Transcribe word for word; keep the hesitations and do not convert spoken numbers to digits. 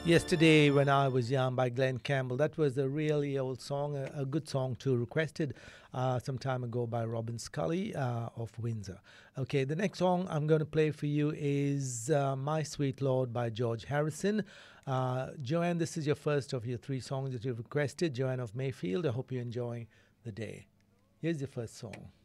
Yesterday, When I Was Young by Glenn Campbell. That was a really old song, a, a good song too, requested uh, some time ago by Robin Scully uh, of Windsor. Okay, the next song I'm going to play for you is uh, My Sweet Lord by George Harrison. Uh, Joanne, this is your first of your three songs that you've requested. Joanne of Mayfield, I hope you enjoy the day. Here's your first song.